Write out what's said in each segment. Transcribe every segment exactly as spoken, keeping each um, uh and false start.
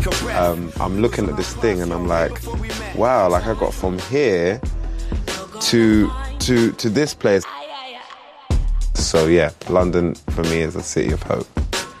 um, I'm looking at this thing and I'm like, wow, like I got from here to to to this place. So yeah, London for me is a city of hope.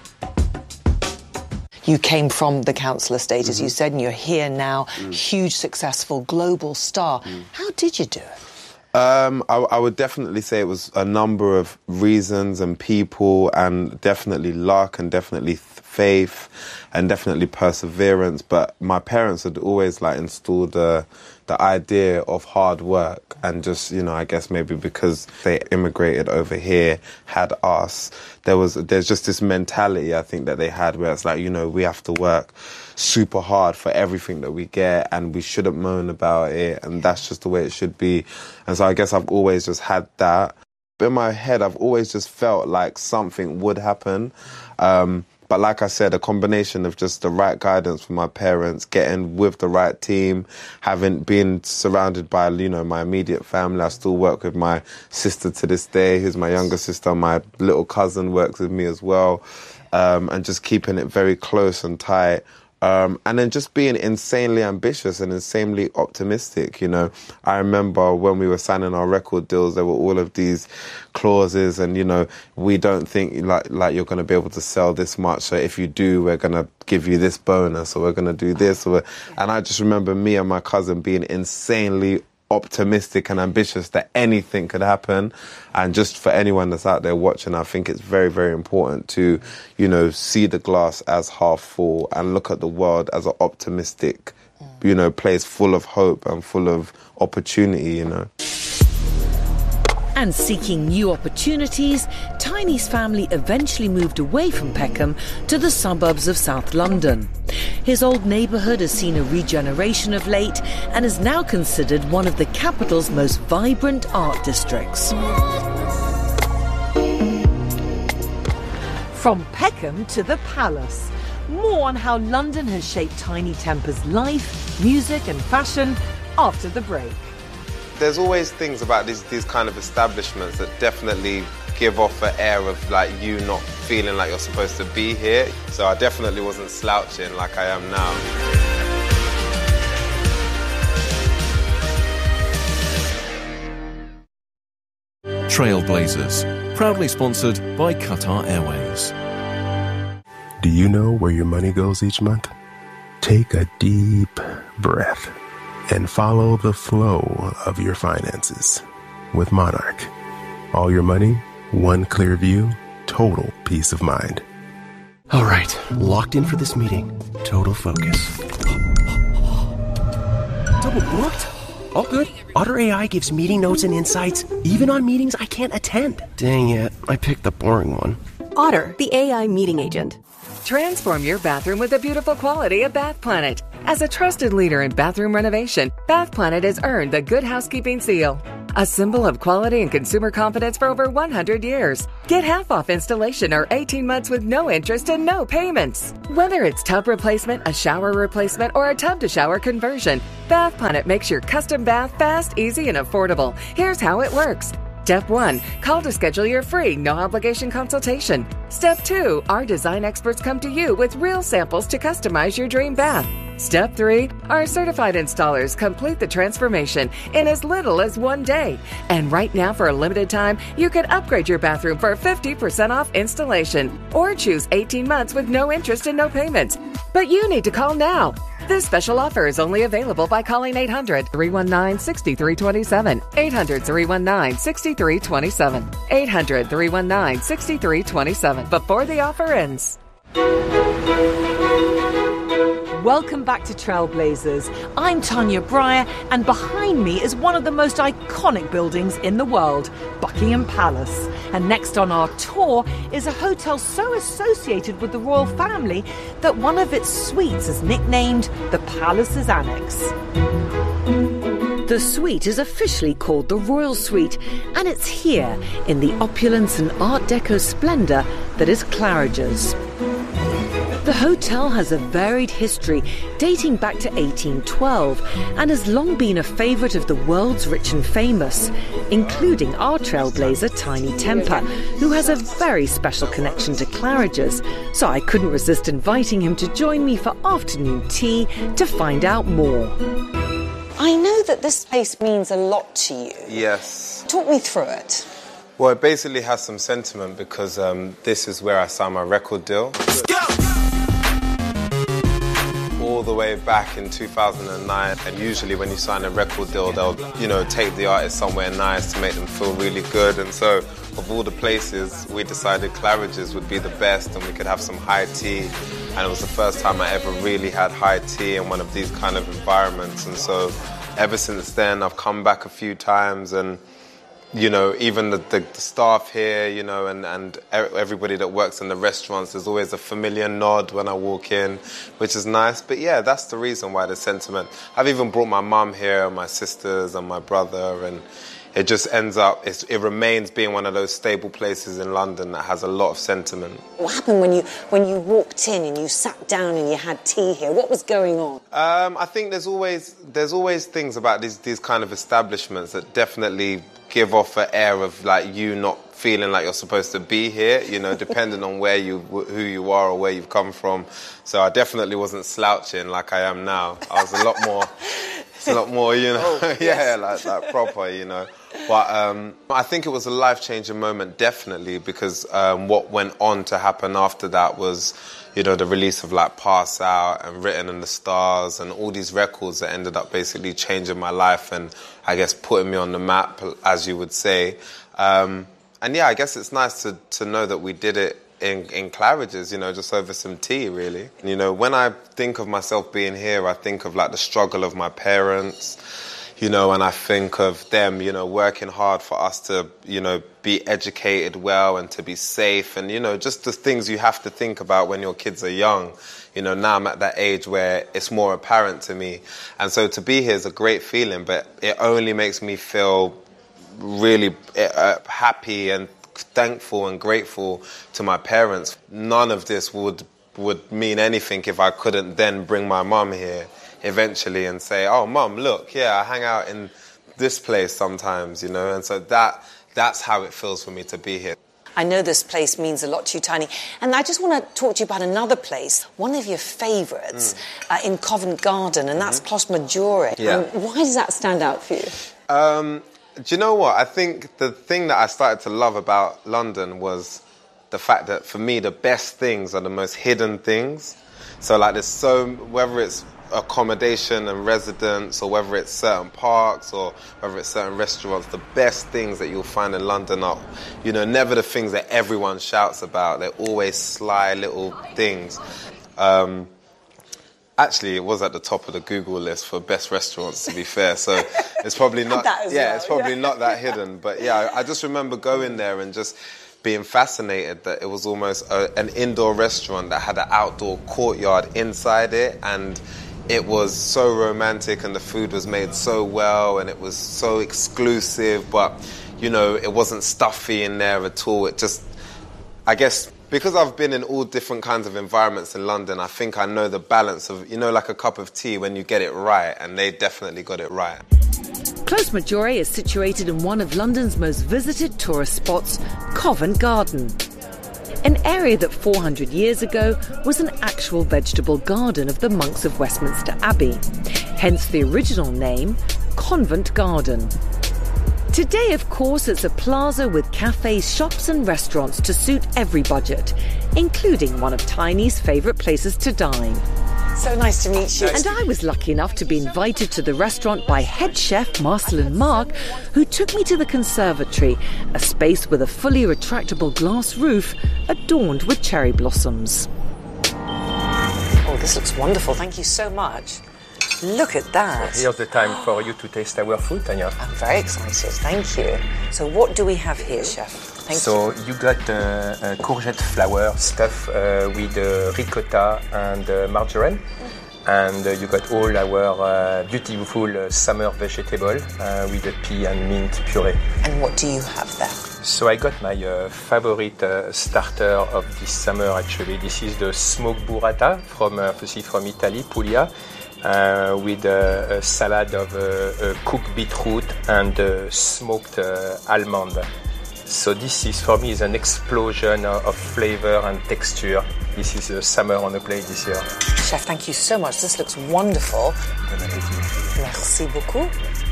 You came from the council estate, as mm-hmm. you said, and you're here now, mm. huge, successful, global star. Mm. How did you do it? Um, I, I would definitely say it was a number of reasons and people, and definitely luck, and definitely faith, and definitely perseverance. But my parents had always like installed the the idea of hard work, and just, you know, I guess maybe because they immigrated over here, had us, there was there's just this mentality I think that they had where it's like, you know, we have to work super hard for everything that we get, and we shouldn't moan about it, and that's just the way it should be. And so I guess I've always just had that. But in my head, I've always just felt like something would happen. Um, but like I said, a combination of just the right guidance from my parents, getting with the right team, having been surrounded by, you know, my immediate family. I still work with my sister to this day, who's my younger sister. My little cousin works with me as well. Um, and just keeping it very close and tight. Um, and then just being insanely ambitious and insanely optimistic, you know. I remember when we were signing our record deals, there were all of these clauses and, you know, we don't think like like you're going to be able to sell this much. So if you do, we're going to give you this bonus, or we're going to do this. Or, and I just remember me and my cousin being insanely optimistic and ambitious that anything could happen. And just for anyone that's out there watching, I think it's very, very important to, you know, see the glass as half full and look at the world as an optimistic, you know, place full of hope and full of opportunity, you know. And seeking new opportunities, Tiny's family eventually moved away from Peckham to the suburbs of South London. His old neighbourhood has seen a regeneration of late and is now considered one of the capital's most vibrant art districts. From Peckham to the Palace. More on how London has shaped Tiny Temper's life, music and fashion after the break. There's always things about these these kind of establishments that definitely give off an air of like you not feeling like you're supposed to be here. So I definitely wasn't slouching like I am now. Trailblazers, proudly sponsored by Qatar Airways. Do you know where your money goes each month? Take a deep breath and follow the flow of your finances with Monarch. All your money, one clear view, total peace of mind. All right, locked in for this meeting. Total focus. Double booked? All good. Otter A I gives meeting notes and insights, even on meetings I can't attend. Dang it, I picked the boring one. Otter, the A I meeting agent. Transform your bathroom with the beautiful quality of Bath Planet. As a trusted leader in bathroom renovation, Bath Planet has earned the Good Housekeeping seal, a symbol of quality and consumer confidence for over one hundred years. Get half off installation or eighteen months with no interest and no payments. Whether it's tub replacement, a shower replacement, or a tub-to-shower conversion, Bath Planet makes your custom bath fast, easy, and affordable. Here's how it works. Step one, call to schedule your free, no-obligation consultation. Step two, our design experts come to you with real samples to customize your dream bath. Step three, our certified installers complete the transformation in as little as one day. And right now, for a limited time, you can upgrade your bathroom for fifty percent off installation or choose eighteen months with no interest and no payments. But you need to call now. This special offer is only available by calling eight hundred, three one nine, six three two seven, eight hundred, three one nine, six three two seven, eight hundred, three one nine, six three two seven before the offer ends. Welcome back to Trailblazers. I'm Tanya Breyer, and behind me is one of the most iconic buildings in the world, Buckingham Palace. And next on our tour is a hotel so associated with the royal family that one of its suites is nicknamed the Palace's Annex. The suite is officially called the Royal Suite, and it's here, in the opulence and Art Deco splendour, that is Claridge's. The hotel has a varied history dating back to eighteen twelve and has long been a favourite of the world's rich and famous, including our trailblazer Tiny Temper, who has a very special connection to Claridge's, so I couldn't resist inviting him to join me for afternoon tea to find out more. I know that this place means a lot to you. Yes. Talk me through it. Well, it basically has some sentiment because um, this is where I signed my record deal. Let's go! All the way back in two thousand nine, and usually when you sign a record deal, they'll, you know, take the artist somewhere nice to make them feel really good. And so, of all the places, we decided Claridge's would be the best, and we could have some high tea. And it was the first time I ever really had high tea in one of these kind of environments. And so, ever since then, I've come back a few times, and you know, even the, the, the staff here, you know, and, and everybody that works in the restaurants, there's always a familiar nod when I walk in, which is nice. But yeah, that's the reason why the sentiment. I've even brought my mum here, and my sisters and my brother, and it just ends up, it's, it remains being one of those stable places in London that has a lot of sentiment. What happened when you when you walked in and you sat down and you had tea here? What was going on? Um, I think there's always there's always things about these these kind of establishments that definitely give off an air of like you not feeling like you're supposed to be here, you know, depending on where you who you are or where you've come from. So I definitely wasn't slouching like I am now. I was a lot more, it's a lot more, you know, oh, yes. yeah, like like proper, you know. But um, I think it was a life-changing moment, definitely, because um, what went on to happen after that was, you know, the release of like Pass Out and Written in the Stars and all these records that ended up basically changing my life and I guess putting me on the map, as you would say. Um, and yeah, I guess it's nice to, to know that we did it in, in Claridge's, you know, just over some tea, really. You know, when I think of myself being here, I think of like the struggle of my parents, you know, and I think of them, you know, working hard for us to, you know, be educated well and to be safe and, you know, just the things you have to think about when your kids are young. You know, now I'm at that age where it's more apparent to me. And so to be here is a great feeling, but it only makes me feel really uh, happy and thankful and grateful to my parents. None of this would would mean anything if I couldn't then bring my mum here eventually and say, oh, Mum, look, yeah, I hang out in this place sometimes, you know, and so that that's how it feels for me to be here. I know this place means a lot to you, Tiny, and I just want to talk to you about another place, one of your favourites, mm. uh, in Covent Garden, and that's mm-hmm. Place Maggiore. Yeah. Um, why does that stand out for you? Um, do you know what? I think the thing that I started to love about London was the fact that, for me, the best things are the most hidden things. So, like, there's so, whether it's accommodation and residence or whether it's certain parks or whether it's certain restaurants, the best things that you'll find in London are, you know, never the things that everyone shouts about. They're always sly little things. Um, actually, it was at the top of the Google list for best restaurants, to be fair, so it's probably not yeah, well, it's probably yeah. not that hidden. But yeah, I just remember going there and just being fascinated that it was almost a, an indoor restaurant that had an outdoor courtyard inside it, and it was so romantic and the food was made so well and it was so exclusive, but, you know, it wasn't stuffy in there at all. It just, I guess, because I've been in all different kinds of environments in London, I think I know the balance of, you know, like a cup of tea when you get it right, and they definitely got it right. Place Maggiore is situated in one of London's most visited tourist spots, Covent Garden. An area that four hundred years ago was an actual vegetable garden of the monks of Westminster Abbey, hence the original name, Convent Garden. Today, of course, it's a plaza with cafes, shops and restaurants to suit every budget, including one of Tiny's favourite places to dine. So nice to meet you. And I was lucky enough to be invited to the restaurant by head chef Marcelin Mark, who took me to the conservatory, a space with a fully retractable glass roof adorned with cherry blossoms. Oh, this looks wonderful. Thank you so much. Look at that. So here's the time for you to taste our food, Tanya. I'm very excited. Thank you. So what do we have here, chef? Thank so you. you got uh, a courgette flour stuff uh, with uh, ricotta and uh, margarine. Mm. And uh, you got all our uh, beautiful uh, summer vegetable uh, with the pea and mint puree. And what do you have there? So I got my uh, favorite uh, starter of this summer actually. This is the smoked burrata from, uh, from Italy, Puglia, uh, with uh, a salad of uh, uh, cooked beetroot and uh, smoked uh, almond. So this is for me is an explosion of flavor and texture. This is a summer on the plate this year. Chef, thank you so much. This looks wonderful. Merci beaucoup.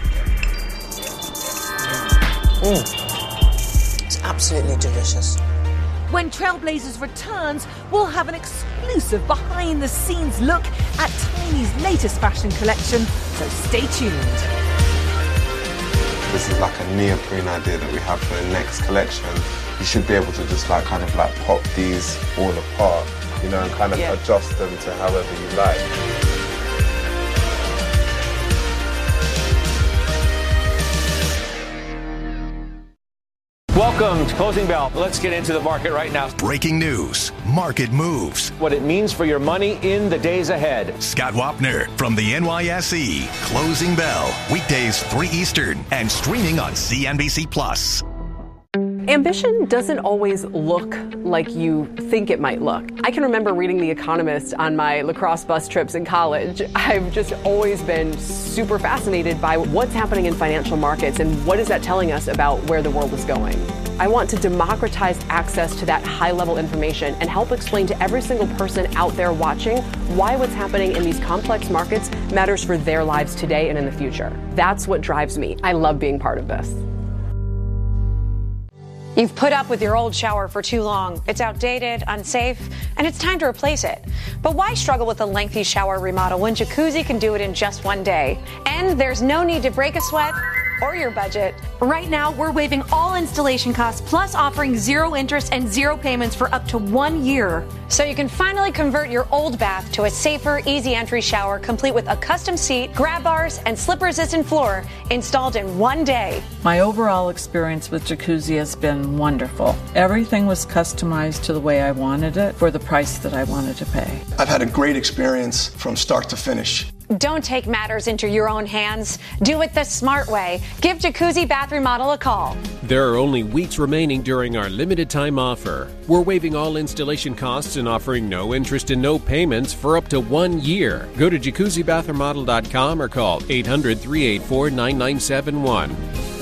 Mm. It's absolutely delicious. When Trailblazers returns, we'll have an exclusive behind-the-scenes look at Tiny's latest fashion collection, so stay tuned. This is like a neoprene idea that we have for the next collection. You should be able to just like kind of like pop these all apart, you know, and kind of yeah. adjust them to however you like. Welcome to Closing Bell. Let's get into the market right now. Breaking news, market moves. What it means for your money in the days ahead. Scott Wapner from the N Y S E. Closing Bell, weekdays three Eastern and streaming on C N B C Plus. Ambition doesn't always look like you think it might look. I can remember reading The Economist on my lacrosse bus trips in college. I've just always been super fascinated by what's happening in financial markets and what is that telling us about where the world is going. I want to democratize access to that high-level information and help explain to every single person out there watching why what's happening in these complex markets matters for their lives today and in the future. That's what drives me. I love being part of this. You've put up with your old shower for too long. It's outdated, unsafe, and it's time to replace it. But why struggle with a lengthy shower remodel when Jacuzzi can do it in just one day? And there's no need to break a sweat or your budget. Right now, we're waiving all installation costs, plus offering zero interest and zero payments for up to one year. So you can finally convert your old bath to a safer, easy entry shower, complete with a custom seat, grab bars, and slip-resistant floor installed in one day. My overall experience with Jacuzzi has been wonderful. Everything was customized to the way I wanted it for the price that I wanted to pay. I've had a great experience from start to finish. Don't take matters into your own hands. Do it the smart way. Give Jacuzzi Bath Remodel a call. There are only weeks remaining during our limited time offer. We're waiving all installation costs and offering no interest and no payments for up to one year. Go to jacuzzi bath remodel dot com or call eight hundred, three eight four, nine nine seven one.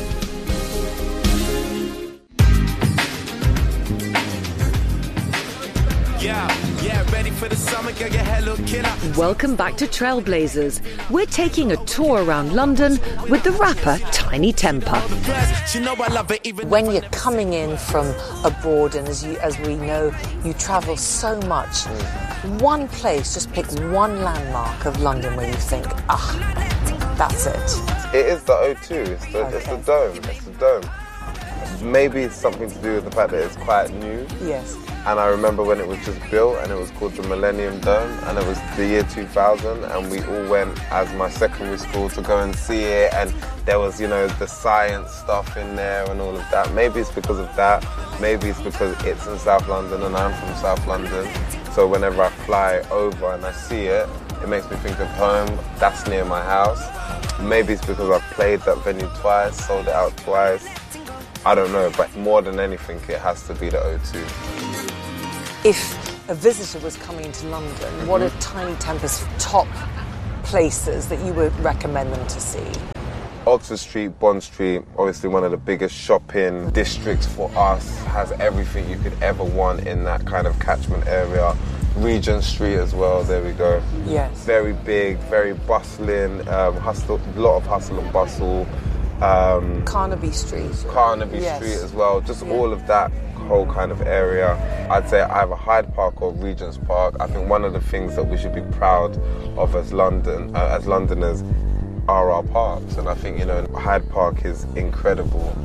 Yeah, yeah, ready for the summer, girl, your hair look killer. Welcome back to Trailblazers. We're taking a tour around London with the rapper Tinie Tempah. When you're coming in from abroad, and as you, as we know, you travel so much, one place, just pick one landmark of London where you think, ah, that's it. It is the O two. It's the, Okay. it's the dome. It's the dome. Maybe it's something to do with the fact that it's quite new. Yes. And I remember when it was just built and it was called the Millennium Dome, and it was the year two thousand, and we all went as my secondary school to go and see it, and there was, you know, the science stuff in there and all of that. Maybe it's because of that. Maybe it's because it's in South London and I'm from South London. So whenever I fly over and I see it, it makes me think of home. That's near my house. Maybe it's because I've played that venue twice, sold it out twice. I don't know, but more than anything, it has to be the O two. If a visitor was coming into London, mm-hmm. what are Tinie Tempah's top places that you would recommend them to see? Oxford Street, Bond Street, obviously one of the biggest shopping districts for us, has everything you could ever want in that kind of catchment area. Regent Street as well, there we go. Yes. Very big, very bustling, um, hustle, a lot of hustle and bustle. Um, Carnaby Street. Carnaby yes. Street as well, just yeah. all of that whole kind of area. I'd say either Hyde Park or Regent's Park. I think one of the things that we should be proud of as London, uh, as Londoners, are our parks. And I think, you know, Hyde Park is incredible.